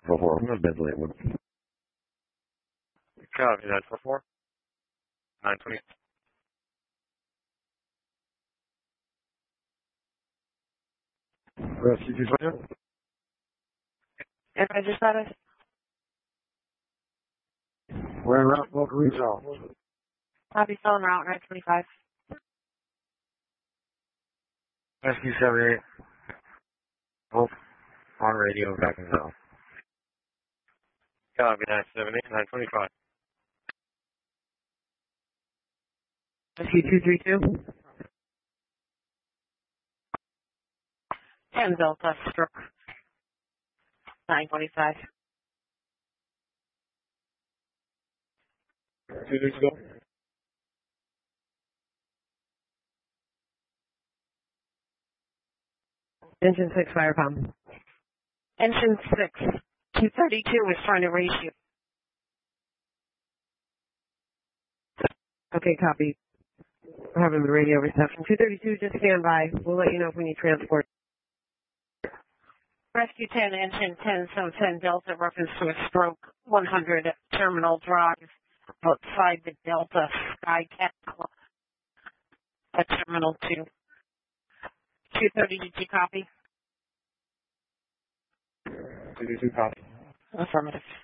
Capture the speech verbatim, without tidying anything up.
four four, I'm going to bed Lakewood. Copy, nine four four. nine twenty. Rescue two twenty. And register status? We're en route, local resolve. Copy, still en route, nine twenty-five. Rescue seventy-eight. Oh, on radio, back in zone. Copy, nine seventy-eight, nine twenty-five. Rescue two three two. ten Delta, stroke. nine twenty-five. Two weeks ago. Engine six, fire pump. Engine six, two thirty-two is trying to raise you. Okay, copy. We're having the radio reception. two thirty-two, just stand by. We'll let you know if we need transport. Rescue ten, engine ten, so ten Delta, reference to a stroke, one hundred Terminal Drive, outside the Delta Sky Capsule at Terminal two. two thirty, did you copy? two two two, copy. Affirmative.